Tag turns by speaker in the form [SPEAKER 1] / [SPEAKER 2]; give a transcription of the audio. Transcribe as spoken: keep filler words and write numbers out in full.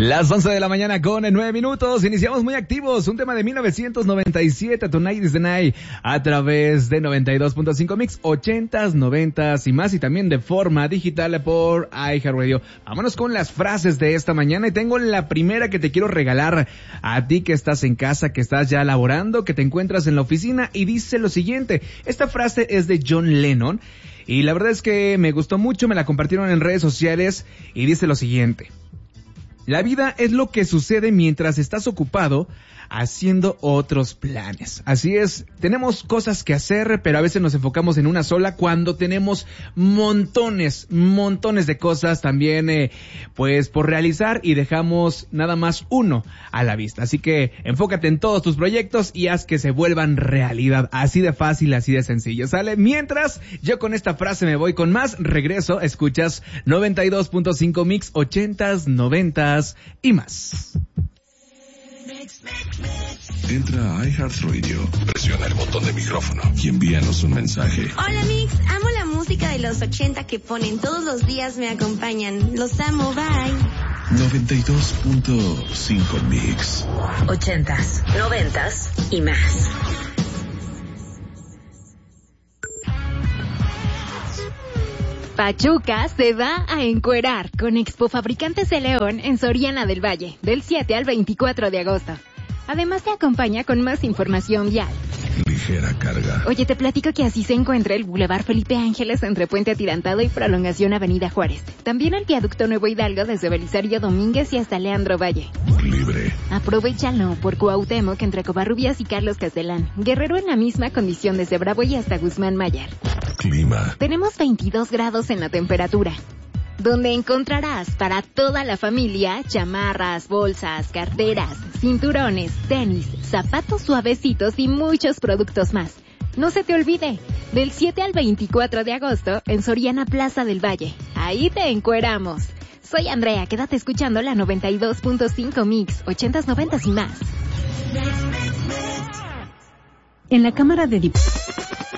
[SPEAKER 1] Las once de la mañana con nueve minutos, iniciamos muy activos, un tema de mil novecientos noventa y siete, Tonight is the Night, a través de noventa y dos punto cinco Mix, ochentas, noventas y más, y también de forma digital por iHeartRadio. Vámonos con las frases de esta mañana, y tengo la primera que te quiero regalar a ti que estás en casa, que estás ya laborando, que te encuentras en la oficina, y dice lo siguiente. Esta frase es de John Lennon, y la verdad es que me gustó mucho, me la compartieron en redes sociales, y dice lo siguiente. La vida es lo que sucede mientras estás ocupado haciendo otros planes. Así es, tenemos cosas que hacer, pero a veces nos enfocamos en una sola cuando tenemos montones, montones de cosas también, eh, pues por realizar, y dejamos nada más uno a la vista. Así que enfócate en todos tus proyectos y haz que se vuelvan realidad. Así de fácil, así de sencillo, ¿sale? Mientras, yo con esta frase me voy con más, regreso, escuchas noventa y dos punto cinco Mix, ochentas, noventas y más.
[SPEAKER 2] Entra a iHeartRadio, presiona el botón de micrófono y envíanos un mensaje.
[SPEAKER 3] Hola Mix, amo la música de los ochenta que ponen todos los días, me acompañan. Los amo, bye.
[SPEAKER 2] noventa y dos punto cinco Mix.
[SPEAKER 4] Ochentas, noventas y más.
[SPEAKER 5] Pachuca se va a encuerar con Expo Fabricantes de León en Soriana del Valle, del siete al veinticuatro de agosto. Además te acompaña con más información vial.
[SPEAKER 2] Ligera carga.
[SPEAKER 5] Oye, te platico que así se encuentra el Boulevard Felipe Ángeles entre Puente Atirantado y Prolongación Avenida Juárez. También el Viaducto Nuevo Hidalgo desde Belisario Domínguez y hasta Leandro Valle.
[SPEAKER 2] Libre.
[SPEAKER 5] Aprovechalo por Cuauhtémoc entre Covarrubias y Carlos Castelán. Guerrero en la misma condición desde Bravo y hasta Guzmán Mayer.
[SPEAKER 2] Clima.
[SPEAKER 5] Tenemos veintidós grados en la temperatura, donde encontrarás para toda la familia chamarras, bolsas, carteras, cinturones, tenis, zapatos suavecitos y muchos productos más. No se te olvide, del siete al veinticuatro de agosto en Soriana Plaza del Valle. Ahí te encueramos. Soy Andrea, quédate escuchando la noventa y dos punto cinco Mix, ochentas, noventas y más.
[SPEAKER 6] En la Cámara de Diputados.